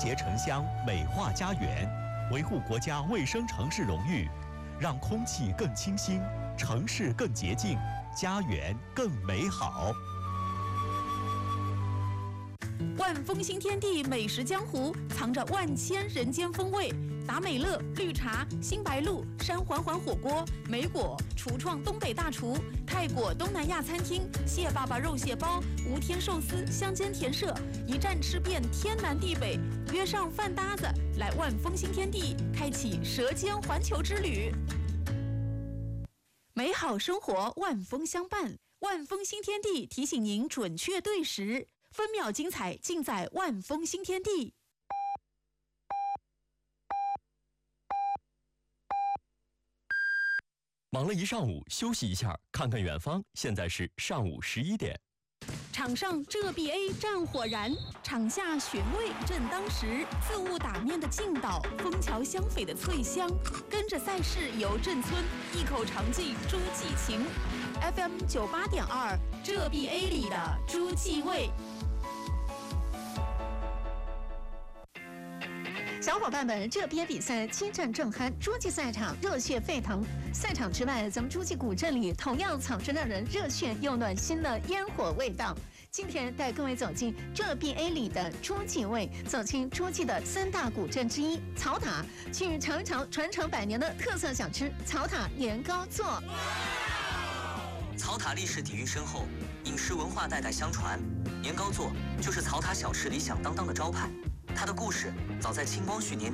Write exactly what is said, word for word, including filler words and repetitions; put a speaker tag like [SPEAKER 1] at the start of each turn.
[SPEAKER 1] 洁城乡，美化家园，维护国家卫生城市荣誉，让空气更清新，城市更洁净，家园更美好。
[SPEAKER 2] 万丰新天地美食江湖，藏着万千人间风味。达美乐、绿茶、新白鹿、山环环火锅、梅果、厨创东北大厨、泰国东南亚餐厅、蟹爸爸肉蟹包、无天寿司、乡间甜社，一站吃遍天南地北。约上饭搭子，来万丰新天地，开启舌尖环球之旅。美好生活，万丰相伴。万丰新天地提醒您准确对时，分秒精彩尽在万丰新天地。
[SPEAKER 3] 忙了一上午，休息一下，看看远方。现在是上午十一点。
[SPEAKER 2] 场上浙 B A 战火燃，场下寻味正当时。自物打面的劲道，枫桥香榧的脆香，跟着赛事游镇村，一口尝尽诸暨情。F M 九八点二，浙 B A 里的诸暨味。
[SPEAKER 4] 小伙伴们，这边比赛激战正酣，诸暨赛场热血沸腾。赛场之外，咱们诸暨古镇里同样藏着让人热血又暖心的烟火味道。今天带各位走进这 B A 里的诸暨味，走进诸暨的三大古镇之一草塔，去尝一尝传承百年的特色小吃草塔年糕做。
[SPEAKER 5] 草塔历史底蕴深厚，饮食文化代代相传，年糕做就是草塔小吃里响当当的招牌。它的故事早在清光绪年间